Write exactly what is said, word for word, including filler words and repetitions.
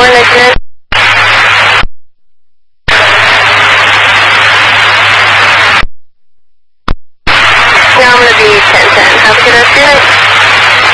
one listening. Now I'm going to be ten ten. Have a good afternoon.